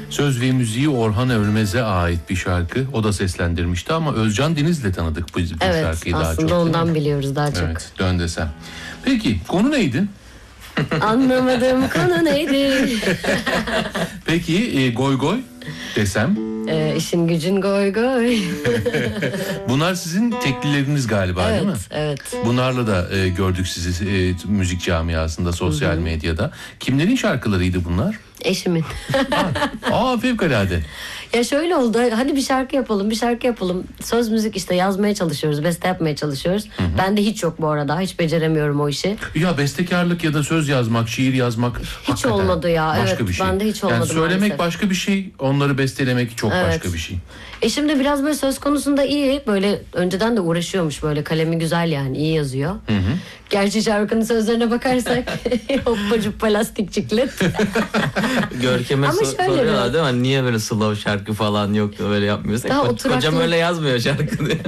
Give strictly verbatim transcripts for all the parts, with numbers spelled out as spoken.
Söz ve müziği Orhan Örmez'e ait bir şarkı. O da seslendirmişti ama Özcan Deniz'le tanıdık bu, bu evet, şarkıyı daha çok. Evet, aslında ondan biliyoruz daha çok. Evet, dön desem. Peki konu neydi? Anlamadığım konu neydi? Peki e, goy goy desem? E, işin gücün goy goy. Bunlar sizin teklileriniz galiba, evet, değil mi? Evet. Bunlarla da e, gördük sizi e, müzik camiasında, sosyal Hı-hı. medyada. Kimlerin şarkılarıydı bunlar? Eşimin. Aa, fevkalade. Ya şöyle oldu, hadi bir şarkı yapalım, bir şarkı yapalım. Söz müzik işte yazmaya çalışıyoruz, beste yapmaya çalışıyoruz. Hı hı. Ben de hiç yok bu arada, hiç beceremiyorum o işi. Ya bestekarlık ya da söz yazmak, şiir yazmak hiç olmadı ya. Başka evet, bir şey. Ben de hiç olmadı yani söylemek maalesef. Başka bir şey, onları bestelemek çok evet. başka bir şey. Eşim de biraz böyle söz konusunda iyi, böyle önceden de uğraşıyormuş, böyle kalemi güzel yani, iyi yazıyor. Hı hı. Gerçi şarkının sözlerine bakarsak hoppa cuppa lastik ciklet. Görkem'e so- soruyorlar değil mi? Hani niye böyle slow şarkı falan yok da böyle yapmıyorsun? Ko- oturaklı... Kocam öyle yazmıyor şarkı diye.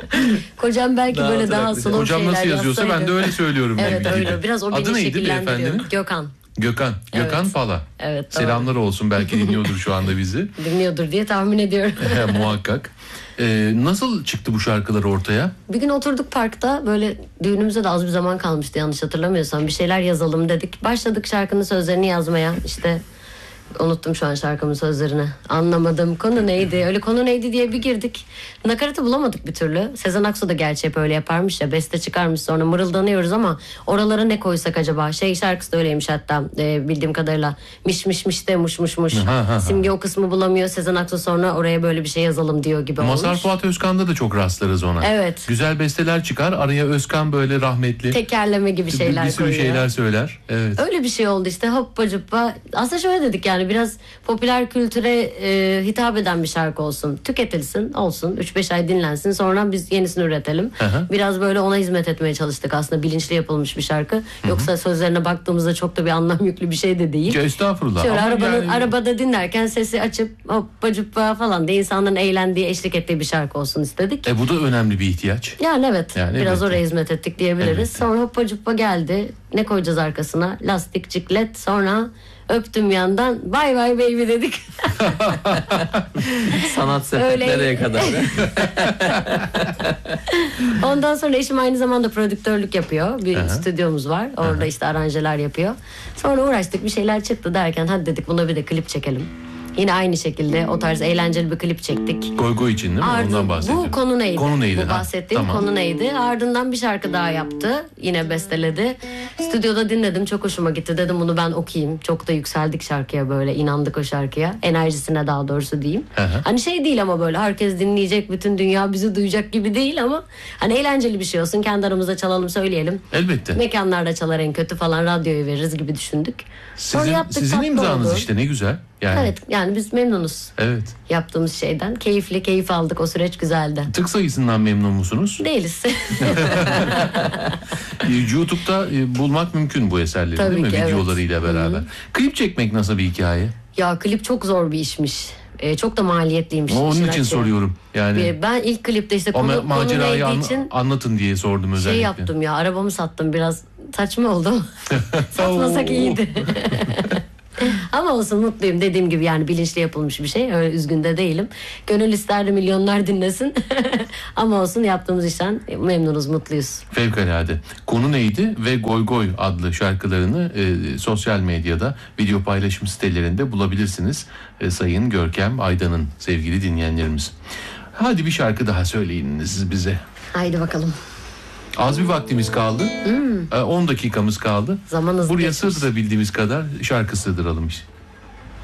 Kocam belki daha böyle daha slow Kocam şeyler nasıl yazıyorsa yazsaydı. ben de öyle söylüyorum. Evet öyle gibi. Biraz o beni Adı neydi şekillendiriyor. beyefendinin? Gökhan. Gökhan. Gökhan evet. Pala. Evet. Selamlar olsun, belki dinliyordur şu anda bizi. Dinliyordur diye tahmin ediyorum. Muhakkak. Ee, nasıl çıktı bu şarkılar ortaya? Bir gün oturduk parkta, böyle düğünümüze de az bir zaman kalmıştı yanlış hatırlamıyorsam. Bir şeyler yazalım dedik. Başladık şarkının sözlerini yazmaya. İşte unuttum şu an şarkımın sözlerini. Anlamadım. Konu neydi? Öyle konu neydi diye bir girdik. Nakaratı bulamadık bir türlü. Sezen Aksu da gerçi hep öyle yaparmış ya. Beste çıkarmış, sonra mırıldanıyoruz ama oralara ne koysak acaba? Şey şarkısı da öyleymiş hatta e, bildiğim kadarıyla. Miş miş miş de muş muş muş. Simge o kısmı bulamıyor. Sezen Aksu sonra oraya böyle bir şey yazalım diyor gibi olmuş. Mazhar Fuat Özkan'da da çok rastlarız ona. Evet. Güzel besteler çıkar. Araya Özkan böyle rahmetli. Tekerleme gibi şeyler bir, bir sürü koyuyor. şeyler söyler. Evet. Öyle bir şey oldu işte, hoppa cuppa. Aslında şöyle dedik yani, biraz popüler kültüre e, hitap eden bir şarkı olsun. Tüketilsin, olsun. üç beş ay dinlensin. Sonra biz yenisini üretelim. Hı-hı. Biraz böyle ona hizmet etmeye çalıştık. Aslında bilinçli yapılmış bir şarkı. Hı-hı. Yoksa sözlerine baktığımızda çok da bir anlam yüklü bir şey de değil. Ya estağfurullah. Şöyle Ama arabanın, yani... arabada dinlerken sesi açıp hoppa cuppa falan diye insanların eğlendiği, eşlik ettiği bir şarkı olsun istedik. E bu da önemli bir ihtiyaç. Yani evet. Yani biraz evet. oraya hizmet ettik diyebiliriz. Evet. Sonra hoppa cuppa geldi. Ne koyacağız arkasına? Lastik ciklet. Sonra öptüm yandan. Bay bay baby dedik. Sanat sepet nereye kadar? Ondan sonra eşim aynı zamanda prodüktörlük yapıyor. Bir Aha. stüdyomuz var. Orada Aha. işte aranjeler yapıyor. Sonra uğraştık, bir şeyler çıktı derken hadi dedik buna bir de klip çekelim. Yine aynı şekilde o tarz eğlenceli bir klip çektik. Goy goy için değil mi? Ardın, Ondan bahsediyorum. Bu konu neydi? Konu neydi? Bu bahsettiğim ha, tamam. konu neydi? Ardından bir şarkı daha yaptı. Yine besteledi. Stüdyoda dinledim. Çok hoşuma gitti. Dedim bunu ben okuyayım. Çok da yükseldik şarkıya böyle. İnandık o şarkıya. Enerjisine daha doğrusu diyeyim. Aha. Hani şey değil ama böyle herkes dinleyecek, bütün dünya bizi duyacak gibi değil ama hani eğlenceli bir şey olsun. Kendi aramızda çalalım, söyleyelim. Elbette. Mekanlarda çalar en kötü falan, radyoyu veririz gibi düşündük. Sizin, yaptık, sizin imzanız oldu. işte ne güzel. Yani. Evet, yani biz memnunuz. Evet. Yaptığımız şeyden. Keyifli, keyif aldık. O süreç güzeldi. Tık sayısından memnun musunuz? Değiliz. YouTube'da bulmak mümkün bu eserleri. Tabii değil mi? Ki, videolarıyla evet. beraber. Hı-hı. Klip çekmek nasıl bir hikaye? Ya klip çok zor bir işmiş. Ee, çok da maliyetliymiş. O, onun için açı. soruyorum. Yani ben ilk klipte işte o konu, macerayı konu an, için anlatın diye sordum özellikle. Şey yaptım ya, arabamı sattım, biraz saçma oldu. Satmasak iyiydi. Ama olsun, mutluyum dediğim gibi, yani bilinçli yapılmış bir şey, öyle üzgün de değilim. Gönül isterdi milyonlar dinlesin. Ama olsun, yaptığımız işten memnunuz, mutluyuz. Fevkalade. Konu neydi ve Goy Goy adlı şarkılarını e, sosyal medyada video paylaşım sitelerinde bulabilirsiniz. E, Sayın Görkem Aydan'ın sevgili dinleyenlerimiz. Hadi bir şarkı daha söyleyin siz bize. Haydi bakalım. Az bir vaktimiz kaldı. Hmm. on dakikamız kaldı. Zaman hızlı Buraya geçmiş. sığdırabildiğimiz kadar şarkı sığdıralım işte.